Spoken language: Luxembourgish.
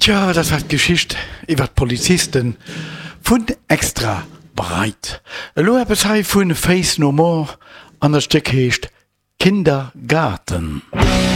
Tja, das war Geschicht iwwer Polizisten vun extra breit. Lo sei vun Face No More an der Steck heescht Kindergarten.